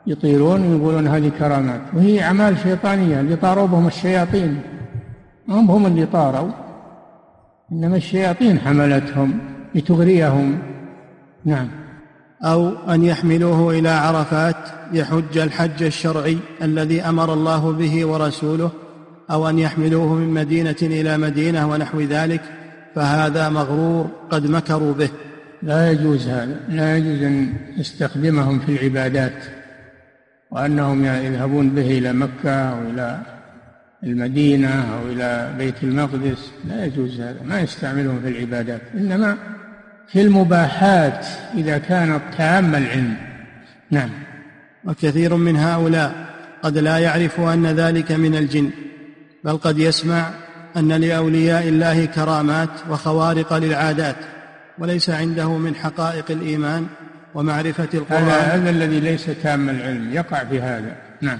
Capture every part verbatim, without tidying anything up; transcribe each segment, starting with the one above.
يطيرون ويقولون هذه كرامات، وهي أعمال شيطانية. اللي طاروا بهم الشياطين، هم هم اللي طاروا، إنما الشياطين حملتهم لتغريهم. نعم. أو أن يحملوه إلى عرفات يحج الحج الشرعي الذي أمر الله به ورسوله، أو أن يحملوه من مدينة إلى مدينة ونحو ذلك، فهذا مغرور قد مكروا به. لا يجوز هذا، لا يجوز أن يستخدمهم في العبادات، وأنهم يذهبون به إلى مكة أو إلى المدينة أو إلى بيت المقدس، لا يجوز هذا، ما يستعملهم في العبادات، إنما في المباحات إذا كانت تام العلم. نعم. وكثير من هؤلاء قد لا يعرف أن ذلك من الجن، بل قد يسمع أن لأولياء الله كرامات وخوارق للعادات، وليس عنده من حقائق الإيمان ومعرفة القرآن. هذا الذي ليس تام العلم يقع في هذا. نعم.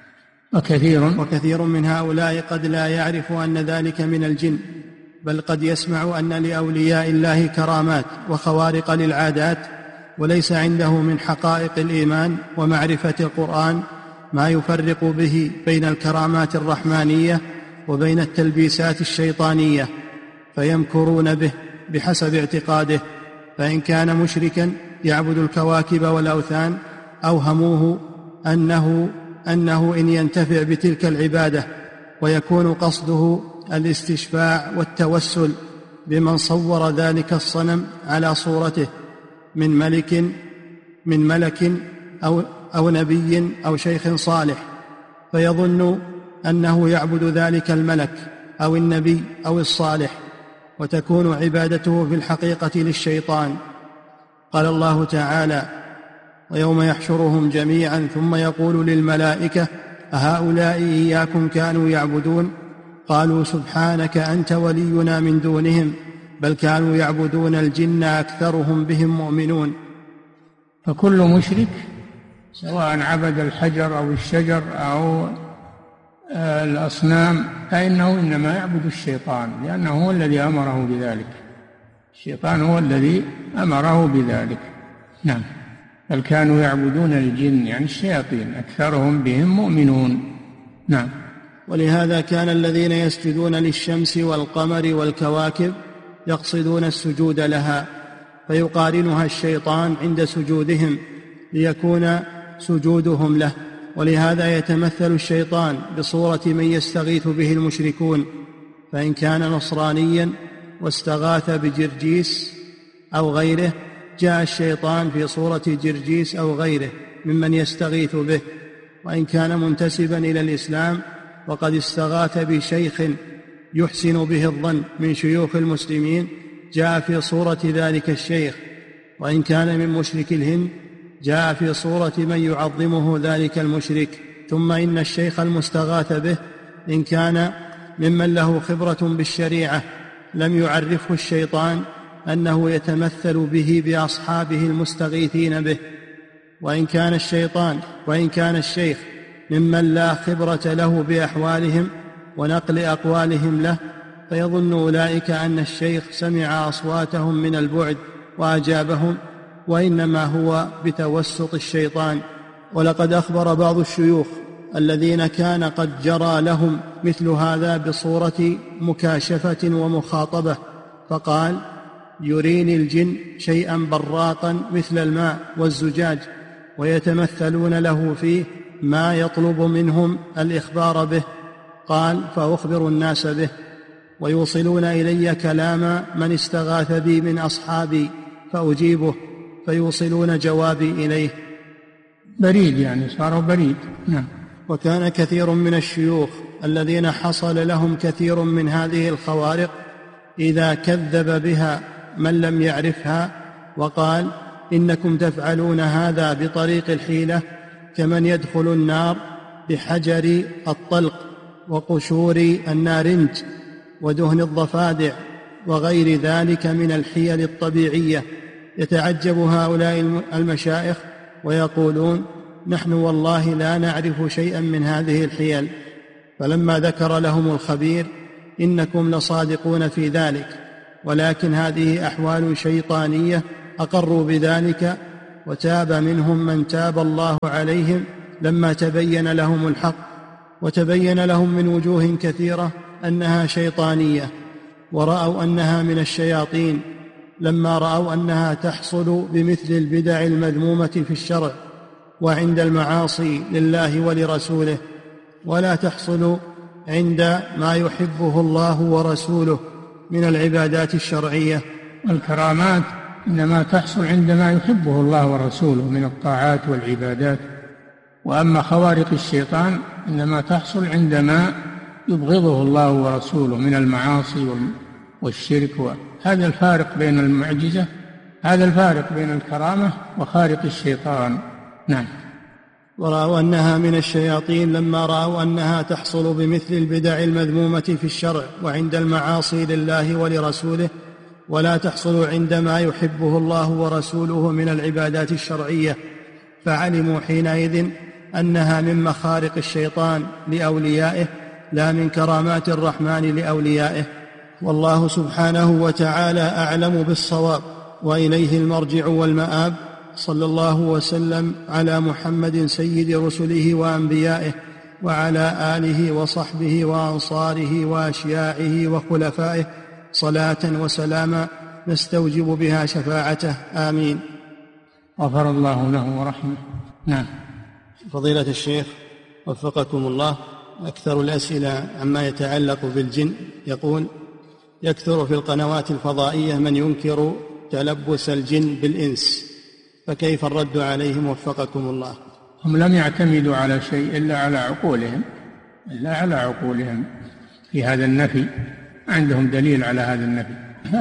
وكثير وكثير من هؤلاء قد لا يعرف أن ذلك من الجن، بل قد يسمع أن لأولياء الله كرامات وخوارق للعادات، وليس عنده من حقائق الإيمان ومعرفة القرآن ما يفرق به بين الكرامات الرحمانية وبين التلبيسات الشيطانية، فيمكرون به بحسب اعتقاده. فإن كان مشركا يعبد الكواكب والأوثان، أوهموه أنه, أنه إن ينتفع بتلك العبادة ويكون قصده الاستشفاع والتوسل بمن صور ذلك الصنم على صورته من ملك من ملك أو, أو نبي أو شيخ صالح، فيظن أنه يعبد ذلك الملك أو النبي أو الصالح، وتكون عبادته في الحقيقة للشيطان. قال الله تعالى: ويوم يحشرهم جميعا ثم يقول للملائكة أهؤلاء إياكم كانوا يعبدون؟ قالوا سبحانك أنت ولينا من دونهم بل كانوا يعبدون الجن أكثرهم بهم مؤمنون. فكل مشرك سواء عبد الحجر أو الشجر أو الأصنام فإنه إنما يعبد الشيطان، لأنه هو الذي أمره بذلك، الشيطان هو الذي أمره بذلك. نعم. بل كانوا يعبدون الجن يعني الشياطين أكثرهم بهم مؤمنون. نعم. ولهذا كان الذين يسجدون للشمس والقمر والكواكب يقصدون السجود لها، فيقارنها الشيطان عند سجودهم ليكون سجودهم له. ولهذا يتمثل الشيطان بصورة من يستغيث به المشركون، فإن كان نصرانيا واستغاث بجرجيس أو غيره جاء الشيطان في صورة جرجيس أو غيره ممن يستغيث به. وإن كان منتسبا إلى الإسلام وقد استغاث بشيخ يحسن به الظن من شيوخ المسلمين جاء في صورة ذلك الشيخ. وإن كان من مشرك الهند جاء في صورة من يعظمه ذلك المشرك. ثم إن الشيخ المستغاث به إن كان ممن له خبرة بالشريعة لم يعرفه الشيطان أنه يتمثل به بأصحابه المستغيثين به. وإن كان الشيطان وإن كان الشيخ ممن لا خبرة له بأحوالهم ونقل أقوالهم له، فيظن أولئك أن الشيخ سمع أصواتهم من البعد وأجابهم، وإنما هو بتوسط الشيطان. ولقد أخبر بعض الشيوخ الذين كان قد جرى لهم مثل هذا بصورة مكاشفة ومخاطبة، فقال: يريني الجن شيئا براقا مثل الماء والزجاج ويتمثلون له فيه ما يطلب منهم الإخبار به. قال: فأخبر الناس به ويوصلون إلي كلام من استغاث بي من أصحابي فأجيبه فيوصلون جوابي إليه. بريد يعني، صاروا بريد. نعم. وكان كثير من الشيوخ الذين حصل لهم كثير من هذه الخوارق إذا كذب بها من لم يعرفها وقال: إنكم تفعلون هذا بطريق الحيلة، كمن يدخل النار بحجر الطلق وقشور النارنج ودهن الضفادع وغير ذلك من الحيل الطبيعية، يتعجب هؤلاء المشايخ ويقولون: نحن والله لا نعرف شيئا من هذه الحيل. فلما ذكر لهم الخبير: إنكم لصادقون في ذلك، ولكن هذه أحوال شيطانية، أقروا بذلك وتاب منهم من تاب الله عليهم لما تبين لهم الحق، وتبين لهم من وجوه كثيرة أنها شيطانية، ورأوا أنها من الشياطين لما رأوا أنها تحصل بمثل البدع المذمومة في الشرع وعند المعاصي لله ولرسوله، ولا تحصل عند ما يحبه الله ورسوله من العبادات الشرعية. الكرامات إنما تحصل عندما يحبه الله ورسوله من الطاعات والعبادات، وأما خوارق الشيطان إنما تحصل عندما يبغضه الله ورسوله من المعاصي والشرك. هذا الفارق بين المعجزة، هذا الفارق بين الكرامة وخارق الشيطان. نعم. ورأوا أنها من الشياطين لما رأوا أنها تحصل بمثل البدع المذمومة في الشرع وعند المعاصي لله ولرسوله، ولا تحصل عندما يحبه الله ورسوله من العبادات الشرعية، فعلموا حينئذ أنها من مخارق الشيطان لأوليائه لا من كرامات الرحمن لأوليائه. والله سبحانه وتعالى أعلم بالصواب، وإليه المرجع والمآب. صلى الله وسلم على محمد سيد رسله وأنبيائه، وعلى آله وصحبه وأنصاره وأشياعه وخلفائه صلاة وسلاما نستوجب بها شفاعته، آمين. غفر الله له ورحمه. نعم. فضيلة الشيخ وفقكم الله، أكثر الأسئلة عما يتعلق بالجن يقول: يكثر في القنوات الفضائية من ينكر تلبس الجن بالإنس، فكيف الرد عليهم وفقكم الله؟ هم لم يعتمدوا على شيء إلا على عقولهم إلا على عقولهم في هذا النفي، عندهم دليل على هذا النفي.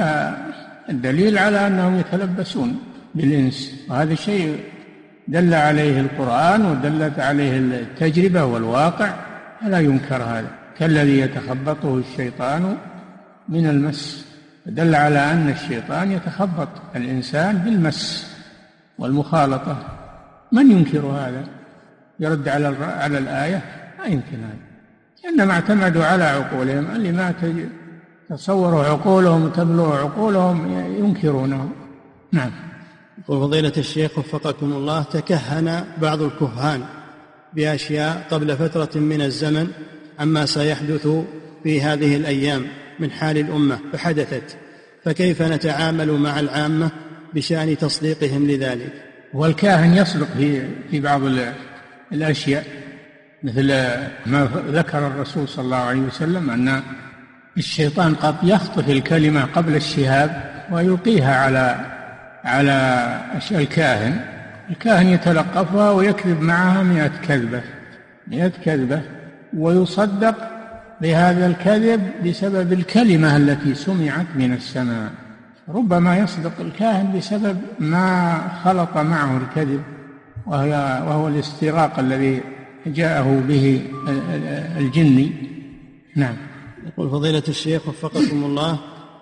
فالدليل على أنهم يتلبسون بالإنس، وهذا الشيء دل عليه القرآن ودلت عليه التجربة والواقع، فلا ينكر هذا، كالذي يتخبطه الشيطان من المس، دل على أن الشيطان يتخبط الإنسان بالمس والمخالطة. من ينكر هذا؟ يرد على على الآية؟ لا يمكن هذا، إنما اعتمدوا على عقولهم، اللي ما تصوروا عقولهم وتبلغ عقولهم ينكرونه. نعم. وفضيلة الشيخ وفقكم الله، تكهن بعض الكهان بأشياء قبل فترة من الزمن عما سيحدث في هذه الأيام من حال الأمة فحدثت، فكيف نتعامل مع العامة بشأن تصديقهم لذلك؟ والكاهن يصدق في في بعض الأشياء، مثل ما ذكر الرسول صلى الله عليه وسلم أن الشيطان قد يخطف الكلمة قبل الشهاب ويلقيها على على الكاهن، الكاهن يتلقفها ويكذب معها مئة كذبة مئة كذبة ويصدق بهذا الكذب بسبب الكلمة التي سمعت من السماء. ربما يصدق الكاهن بسبب ما خلط معه الكذب، وهو الاستراق الذي جاءه به الجني. نعم. يقول فضيلة الشيخ وفقكم الله: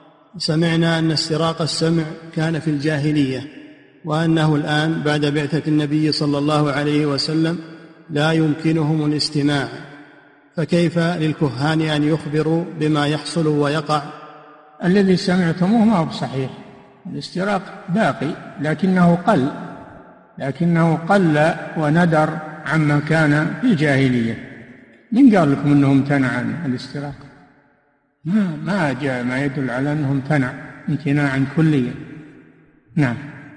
سمعنا أن استراق السمع كان في الجاهلية، وأنه الآن بعد بعثة النبي صلى الله عليه وسلم لا يمكنهم الاستماع، فكيف للكهان أن يخبروا بما يحصل ويقع؟ الذي سمعتموه ما هو صحيح، الاستراق باقي لكنه قل لكنه قل وندر عما كان في الجاهلية. من قال لكم أنه امتنع عن الاستراق؟ ما ما جاء ما يدل على أنه امتنع امتناعا كليا. نعم.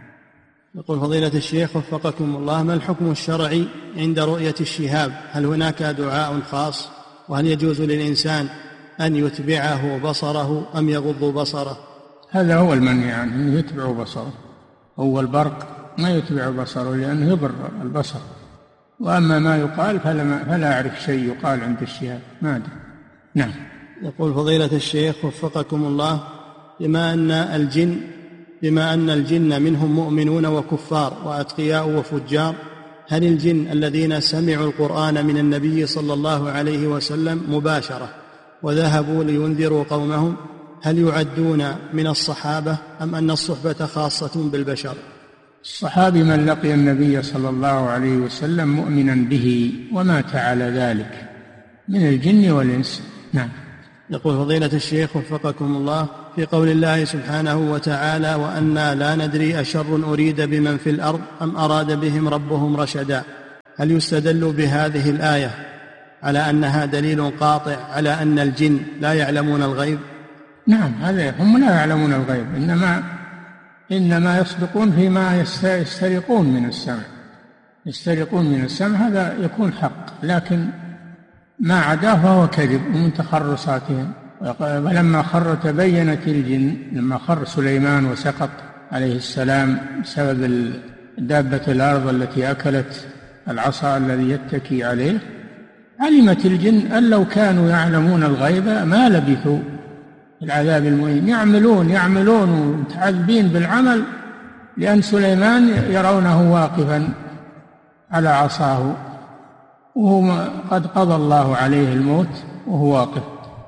يقول فضيلة الشيخ وفقكم الله: ما الحكم الشرعي عند رؤية الشهاب؟ هل هناك دعاء خاص؟ وهل يجوز للإنسان أن يتبعه بصره أم يغض بصره؟ هذا هو المنهي عنه، أنه يتبع بصره. هو البرق ما يتبع بصره لأنه يضر البصر. وأما ما يقال فلا, فلا أعرف شيء يقال عند الشهاب، ما أدري. نعم. يقول فضيلة الشيخ وفقكم الله: بما أن الجن بما أن الجن منهم مؤمنون وكفار وأتقياء وفجار، هل الجن الذين سمعوا القرآن من النبي صلى الله عليه وسلم مباشرة وذهبوا لينذروا قومهم هل يعدون من الصحابة أم أن الصحبة خاصة بالبشر؟ الصحابي من لقي النبي صلى الله عليه وسلم مؤمنا به ومات على ذلك من الجن والإنس. نعم. يقول فضيلة الشيخ وفقكم الله: في قول الله سبحانه وتعالى وأنا لا ندري أشر أريد بمن في الأرض أم أراد بهم ربهم رشدا، هل يستدل بهذه الآية على أنها دليل قاطع على أن الجن لا يعلمون الغيب؟ نعم، هذا هم لا يعلمون الغيب، إنما إنما يصدقون فيما يسترقون من السمع، يسترقون من السمع هذا يكون حق، لكن ما عداه فهو كذب ومن تخرصاتهم. ولما خر تبينت الجن، لما خر سليمان وسقط عليه السلام بسبب دابة الأرض التي أكلت العصا الذي يتكي عليه، علمت الجن أن لو كانوا يعلمون الغيب ما لبثوا العذاب المهين. يعملون يعملون ومتعذبين بالعمل، لأن سليمان يرونه واقفا على عصاه وهو قد قضى الله عليه الموت وهو واقف.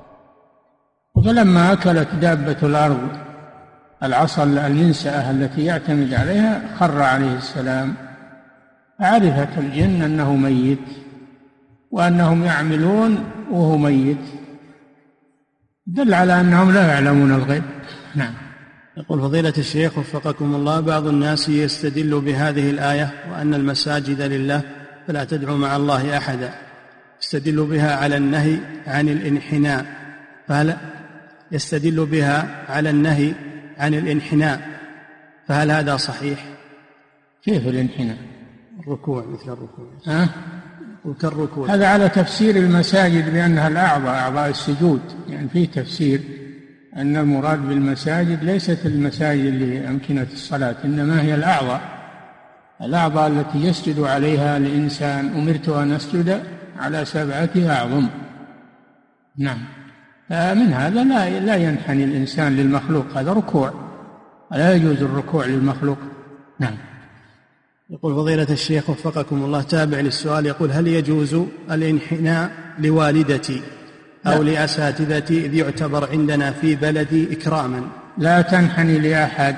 فلما أكلت دابة الأرض العصا المنسأة التي يعتمد عليها خر عليه السلام، عرفت الجن أنه ميت وأنهم يعملون وهو ميت، دل على أنهم لا يعلمون الغيب. نعم. يقول فضيلة الشيخ وفقكم الله، بعض الناس يستدل بهذه الآية وأن المساجد لله فلا تدعوا مع الله أحدا، يستدل بها على النهي عن الانحناء، فهل يستدل بها على النهي عن الانحناء فهل هذا صحيح؟ كيف الانحناء؟ الركوع مثل الركوع. ها؟ وكالركوع. هذا على تفسير المساجد بأنها الأعضاء، أعضاء السجود، يعني فيه تفسير أن المراد بالمساجد ليست المساجد لأمكنة الصلاة، إنما هي الأعضاء، الأعضاء التي يسجد عليها الإنسان. أمرت أن أسجد على سبعة أعظم. نعم. فمن هذا لا لا ينحني الإنسان للمخلوق، هذا ركوع، لا يجوز الركوع للمخلوق. نعم. يقول فضيلة الشيخ وفقكم الله، تابع للسؤال، يقول هل يجوز الانحناء لوالدتي أو لا. لأساتذتي إذ يعتبر عندنا في بلدي إكراما؟ لا تنحني لأحد،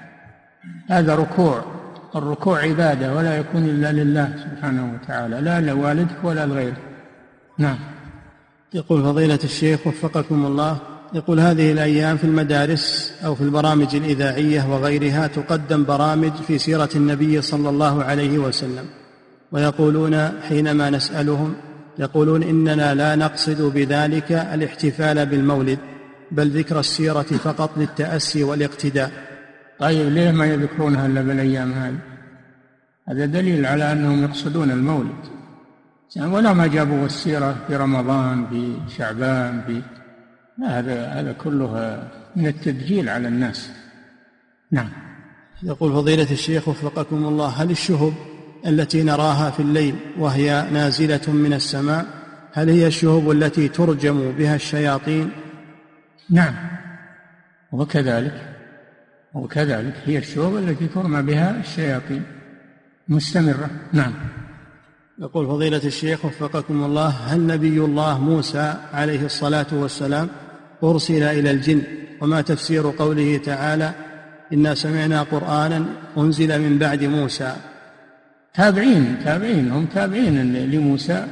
هذا ركوع، الركوع عبادة ولا يكون إلا لله سبحانه وتعالى، لا لوالدك ولا لغيرك. نعم. يقول فضيلة الشيخ وفقكم الله، يقول هذه الأيام في المدارس أو في البرامج الإذاعية وغيرها تقدم برامج في سيرة النبي صلى الله عليه وسلم، ويقولون حينما نسألهم يقولون إننا لا نقصد بذلك الاحتفال بالمولد بل ذكر السيرة فقط للتأسي والاقتداء. طيب ليه ما يذكرونها إلا بالأيام هذه؟ هذا دليل على أنهم يقصدون المولد، ولا ما جابوا السيرة في رمضان في شعبان في هذا هذا كله من التدجيل على الناس. نعم. يقول فضيلة الشيخ وفقكم الله، هل الشهب التي نراها في الليل وهي نازلة من السماء هل هي الشهب التي ترجم بها الشياطين؟ نعم، وكذلك وكذلك هي الشهب التي ترمى بها الشياطين مستمرة. نعم. يقول فضيلة الشيخ وفقكم الله، هل نبي الله موسى عليه الصلاة والسلام أرسل إلى الجن؟ وما تفسير قوله تعالى إنا سمعنا قرآنا أنزل من بعد موسى؟ تابعين تابعين هم تابعين لموسى.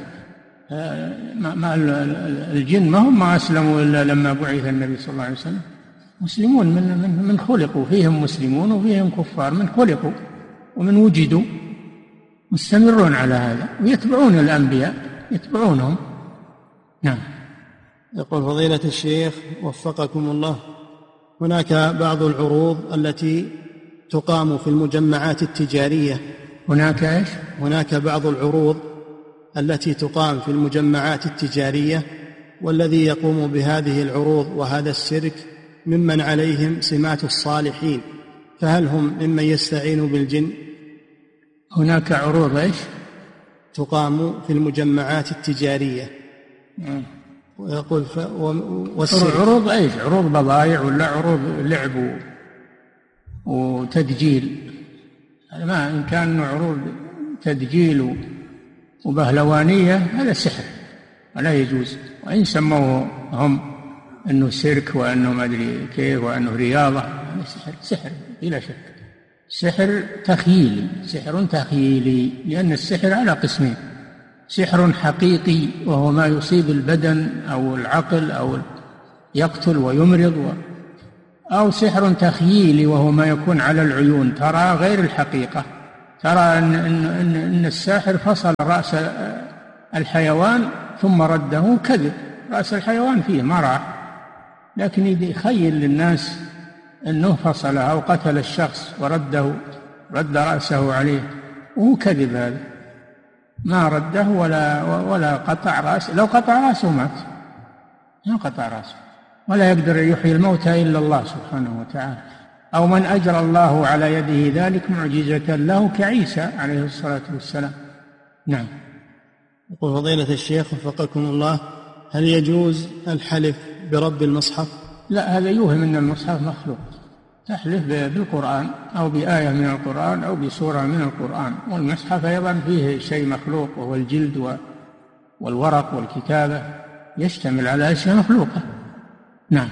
ما الجن ما هم ما أسلموا إلا لما بعث النبي صلى الله عليه وسلم، مسلمون من من من خلقوا، فيهم مسلمون وفيهم كفار، من خلقوا ومن وجدوا، مستمرون على هذا ويتبعون الأنبياء يتبعونهم. نعم. يقول فضيلة الشيخ وفقكم الله، هناك بعض العروض التي تقام في المجمعات التجارية. هناك إيش؟ هناك بعض العروض التي تقام في المجمعات التجارية، والذي يقوم بهذه العروض وهذا السيرك ممن عليهم سمات الصالحين، فهل هم ممن يستعين بالجن؟ هناك عروض إيش؟ تقام في المجمعات التجارية. م. ويقول ف... عروض إيش؟ عروض بضائع ولا عروض لعب وتدجيل؟ ما إن كان عروض تدجيل وبهلوانية هذا سحر ولا يجوز، وإن سموه هم أنه سيرك وأنه ما أدري كيف وأنه رياضة، هذا سحر سحر بلا شك، سحر تخيلي، سحر تخيلي، لأن السحر على قسمين: سحر حقيقي وهو ما يصيب البدن أو العقل أو يقتل ويمرض، أو سحر تخييلي وهو ما يكون على العيون ترى غير الحقيقة، ترى أن, إن, إن, إن الساحر فصل رأس الحيوان ثم رده، كذب، رأس الحيوان فيه ما راح، لكن يخيل للناس أنه فصله أو قتل الشخص ورده، رد رأسه عليه، وهو كذب، هذا ما رده ولا ولا قطع رأسه، لو قطع رأسه مات، ما قطع رأسه، ولا يقدر يحيي الموتى إلا الله سبحانه وتعالى، أو من أجرى الله على يده ذلك معجزة له كعيسى عليه الصلاة والسلام. نعم. يقول فضيلة الشيخ وفقكم الله: هل يجوز الحلف برب المصحف؟ لا، هذا يوهم أن المصحف مخلوق، تحلف بالقرآن أو بآية من القرآن أو بسورة من القرآن، والمصحف أيضا فيه شيء مخلوق وهو الجلد والورق والكتابة، يشتمل على أشياء مخلوقة. نعم.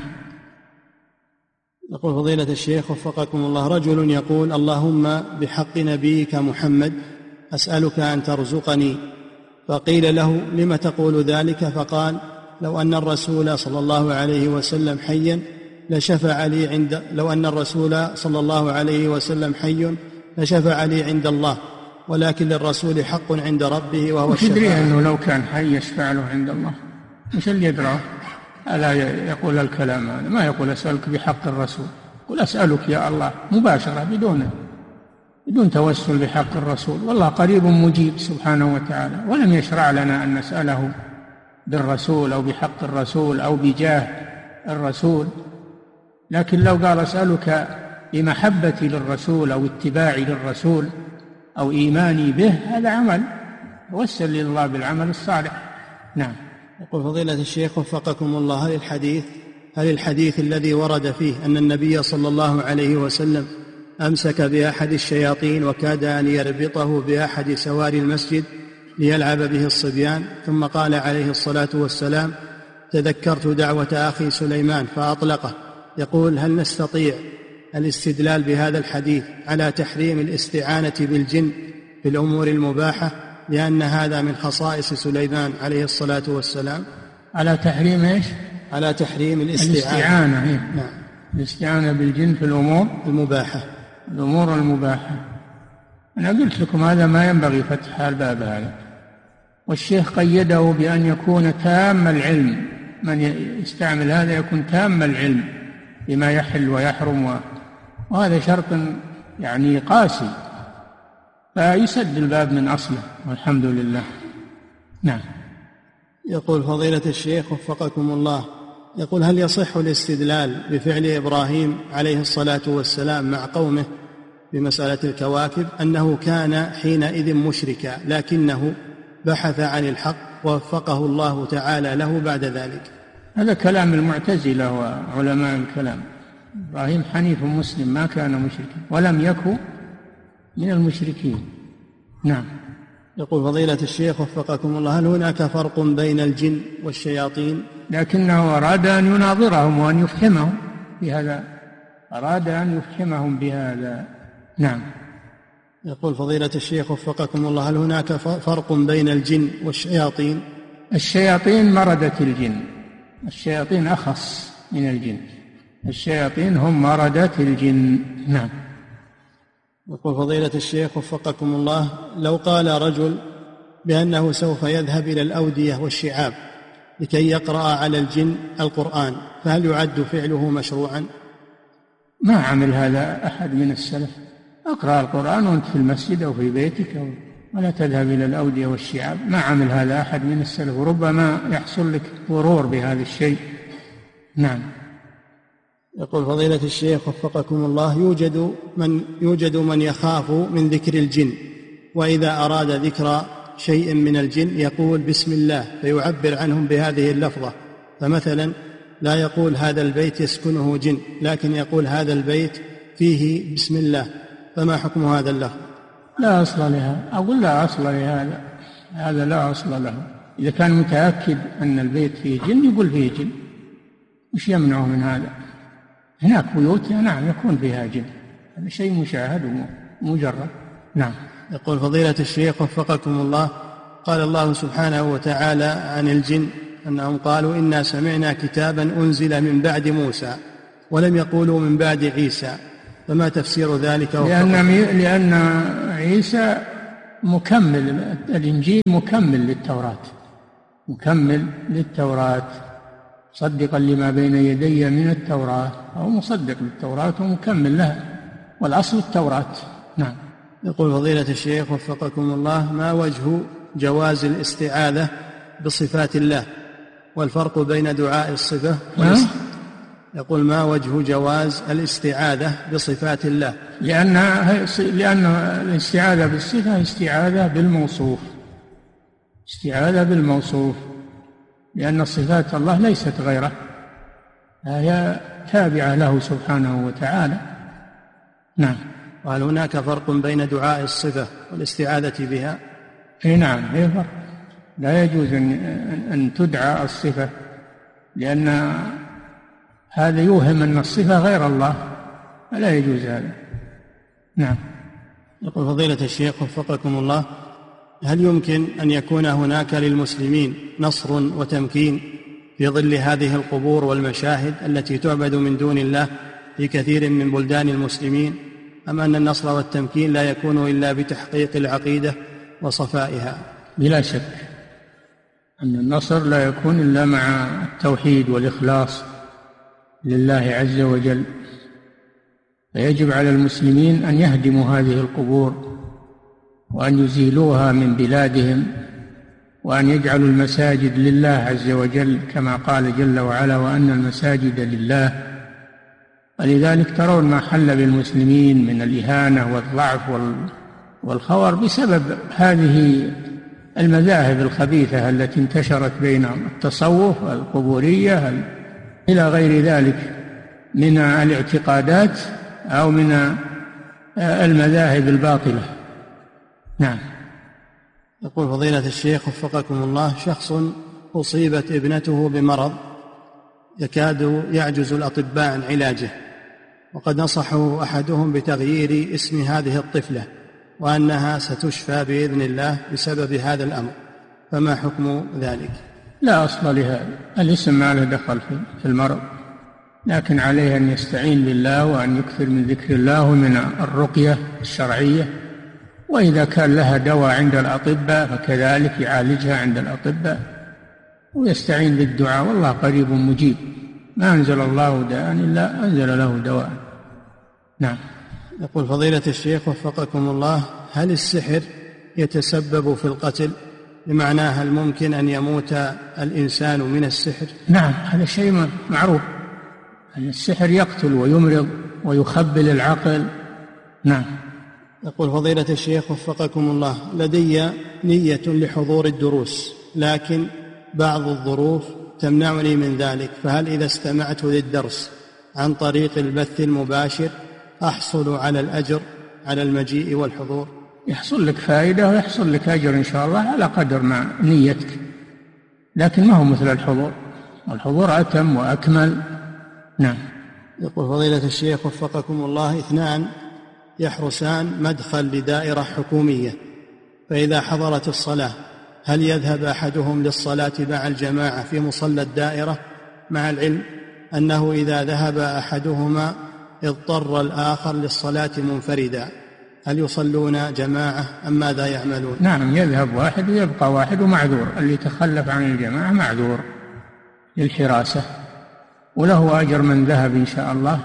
يقول فضيلة الشيخ وفقكم الله: رجل يقول: اللهم بحق نبيك محمد أسألك أن ترزقني، فقيل له: لم تقول ذلك؟ فقال: لو أن الرسول صلى الله عليه وسلم حيا لشفع لي عند لو أن الرسول صلى الله عليه وسلم حي لشفع لي عند الله، ولكن للرسول حق عند ربه وهو الشفاعة. تدري أنه لو كان حي يشفع له عند الله؟ مش اللي يدراه؟ ألا يقول الكلام هذا، ما يقول أسألك بحق الرسول، يقول أسألك يا الله مباشرة بدون بدون توسل بحق الرسول، والله قريب مجيب سبحانه وتعالى، ولم يشرع لنا أن نسأله بالرسول أو بحق الرسول أو بجاه الرسول. لكن لو قال أسألك بمحبتي للرسول أو اتباعي للرسول أو إيماني به، هذا عمل، توسل لله بالعمل الصالح. نعم. يقول فضيلة الشيخ وفقكم الله: هل الحديث هل الحديث الذي ورد فيه أن النبي صلى الله عليه وسلم أمسك بأحد الشياطين وكاد أن يربطه بأحد سواري المسجد ليلعب به الصبيان، ثم قال عليه الصلاة والسلام: تذكرت دعوة أخي سليمان فأطلقه، يقول: هل نستطيع الاستدلال بهذا الحديث على تحريم الاستعانة بالجن في الأمور المباحة، لأن هذا من خصائص سليمان عليه الصلاة والسلام؟ على تحريم إيش؟ على تحريم الاستعانة, الاستعانة. إيه؟ نعم. الاستعانة بالجن في الأمور المباحة الأمور المباحة أنا قلت لكم هذا ما ينبغي فتح الباب هذا، والشيخ قيده بأن يكون تام العلم، من يستعمل هذا يكون تام العلم بما يحل ويحرم، وهذا شرط يعني قاسي، فيسد الباب من أصله، والحمد لله. نعم. يقول فضيلة الشيخ وفقكم الله: يقول: هل يصح الاستدلال بفعل إبراهيم عليه الصلاة والسلام مع قومه بمسألة الكواكب أنه كان حينئذ مشركا لكنه بحث عن الحق ووفقه الله تعالى له بعد ذلك؟ هذا كلام المعتزلة وعلماء الكلام. إبراهيم حنيف مسلم، ما كان مشركا ولم يكن من المشركين. نعم. يقول فضيلة الشيخ وفقكم الله: هل هناك فرق بين الجن والشياطين؟ لكنه أراد أن يناظرهم وأن يفهمهم بهذا، أراد أن يفهمهم بهذا. نعم. يقول فضيلة الشيخ وفقكم الله: هل هناك فرق بين الجن والشياطين؟ الشياطين مردة الجن، الشياطين أخص من الجن، الشياطين هم مردة الجن. نعم. يقول فضيلة الشيخ وفقكم الله: لو قال رجل بأنه سوف يذهب إلى الأودية والشعاب لكي يقرأ على الجن القرآن، فهل يعد فعله مشروعا؟ ما عمل هذا أحد من السلف. اقرأ القرآن وأنت في المسجد أو في بيتك، أو ولا تذهب إلى الأودية والشعاب. ما عمل هذا أحد من السلف، وربما يحصل لك غرور بهذا الشيء. نعم. يقول فضيلة الشيخ وفقكم الله: يوجد من يوجد من يخاف من ذكر الجن، وإذا أراد ذكر شيء من الجن يقول بسم الله، فيعبر عنهم بهذه اللفظة، فمثلا لا يقول هذا البيت يسكنه جن، لكن يقول هذا البيت فيه بسم الله، فما حكم هذا اللفظ؟ لا أصل لها، أقول لا أصل لهذا، هذا لا أصل له. إذا كان متأكد أن البيت فيه جن يقول فيه جن، وش يمنعه من هذا؟ هناك بيوت نعم يكون فيها جن، هذا شيء مشاهد ومجرد. نعم. يقول فضيلة الشيخ وفقكم الله: قال الله سبحانه وتعالى عن الجن أنهم قالوا إنا سمعنا كتابا أنزل من بعد موسى ولم يقولوا من بعد عيسى، فما تفسير ذلك؟ لأن, لأن عيسى مكمل، الإنجيل مكمل للتوراة، مكمل للتوراة مصدقا لما بين يدي من التوراة، أو مصدق للتوراة ومكمل لها، والأصل التوراة. نعم. يقول فضيلة الشيخ وفقكم الله: ما وجه جواز الاستعاذة بصفات الله والفرق بين دعاء الصفة والاستعاذة؟ يقول: ما وجه جواز الاستعاذة بصفات الله؟ لأن لأن الاستعاذة بالصفة استعاذة بالموصوف، استعاذة بالموصوف، لأن صفات الله ليست غيره، هي تابعة له سبحانه وتعالى. نعم. وهل هناك فرق بين دعاء الصفة والاستعاذة بها؟ اي نعم، هي فرق. لا يجوز أن, أن تدعى الصفة، لأن هذا يوهم أن الصفة غير الله، فلا يجوز هذا. نعم. يقول فضيلة الشيخ وفقكم الله: هل يمكن أن يكون هناك للمسلمين نصر وتمكين في ظل هذه القبور والمشاهد التي تعبد من دون الله في كثير من بلدان المسلمين، أم أن النصر والتمكين لا يكون إلا بتحقيق العقيدة وصفائها؟ بلا شك أن النصر لا يكون إلا مع التوحيد والإخلاص لله عز وجل، فيجب على المسلمين أن يهدموا هذه القبور وأن يزيلوها من بلادهم، وأن يجعلوا المساجد لله عز وجل كما قال جل وعلا: وأن المساجد لله. ولذلك ترون ما حل بالمسلمين من الإهانة والضعف والخور بسبب هذه المذاهب الخبيثة التي انتشرت بينهم، التصوف والقبورية إلى غير ذلك من الاعتقادات أو من المذاهب الباطلة. نعم. يقول فضيلة الشيخ وفقكم الله: شخص أصيبت ابنته بمرض يكاد يعجز الأطباء عن علاجه، وقد نصحه أحدهم بتغيير اسم هذه الطفلة وأنها ستشفى بإذن الله بسبب هذا الأمر، فما حكم ذلك؟ لا أصل لهذا، الاسم ما له دخل في المرض، لكن عليه أن يستعين بالله وأن يكثر من ذكر الله ومن الرقية الشرعية، وإذا كان لها دواء عند الأطباء فكذلك يعالجها عند الأطباء، ويستعين بالدعاء، والله قريب مجيب. ما أنزل الله داء إلا أنزل له دواء. نعم. يقول فضيلة الشيخ وفقكم الله: هل السحر يتسبب في القتل؟ بمعنى هل ممكن أن يموت الإنسان من السحر؟ نعم، هذا شيء معروف، أن السحر يقتل ويمرض ويخبل العقل. نعم. يقول فضيلة الشيخ وفقكم الله: لدي نية لحضور الدروس، لكن بعض الظروف تمنعني من ذلك، فهل إذا استمعت للدرس عن طريق البث المباشر أحصل على الأجر على المجيء والحضور؟ يحصل لك فائدة ويحصل لك أجر إن شاء الله على قدر ما نيتك، لكن ما هو مثل الحضور، الحضور أتم وأكمل. نعم. يقول فضيلة الشيخ وفقكم الله: اثنان يحرسان مدخل لدائرة حكومية، فإذا حضرت الصلاة هل يذهب أحدهم للصلاة مع الجماعة في مصلى الدائرة، مع العلم أنه إذا ذهب أحدهما اضطر الآخر للصلاة منفردا، هل يصلون جماعة أم ماذا يعملون؟ نعم، يذهب واحد ويبقى واحد، ومعذور، اللي تخلف عن الجماعة معذور للحراسة، وله أجر من ذهب إن شاء الله،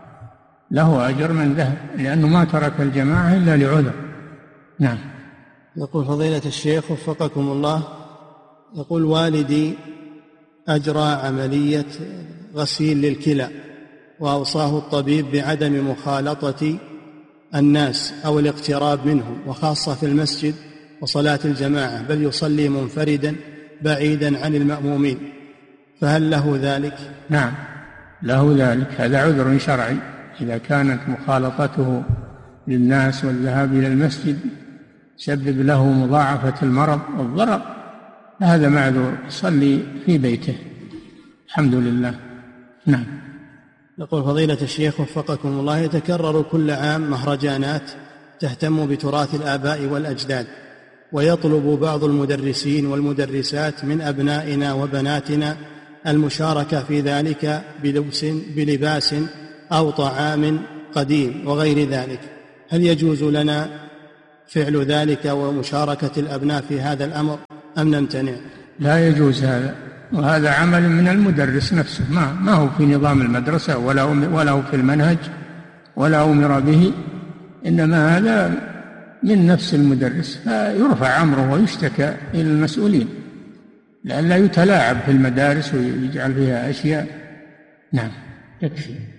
له أجر من ذهب، لأنه ما ترك الجماعة إلا لعذر. نعم. يقول فضيلة الشيخ وفقكم الله: يقول والدي أجرى عملية غسيل للكلى، وأوصاه الطبيب بعدم مخالطة الناس أو الاقتراب منهم، وخاصة في المسجد وصلاة الجماعة، بل يصلي منفردا بعيدا عن المأمومين، فهل له ذلك؟ نعم، له ذلك، هذا عذر شرعي. إذا كانت مخالطته للناس والذهاب إلى المسجد سبب له مضاعفة المرض والضرر، هذا معذور، يصلي في بيته. الحمد لله. نعم. يقول فضيلة الشيخ وفقكم الله: يتكرر كل عام مهرجانات تهتم بتراث الآباء والأجداد، ويطلب بعض المدرسين والمدرسات من أبنائنا وبناتنا المشاركة في ذلك بلبس, بلباس أو طعام قديم وغير ذلك، هل يجوز لنا فعل ذلك ومشاركة الأبناء في هذا الأمر أم نمتنع؟ لا يجوز هذا، وهذا عمل من المدرس نفسه، ما, ما هو في نظام المدرسة ولا, ولا هو في المنهج ولا أمر به، إنما هذا من نفس المدرس، فيرفع أمره ويشتكى إلى المسؤولين لئلا يتلاعب في المدارس ويجعل فيها أشياء. نعم، يكفي.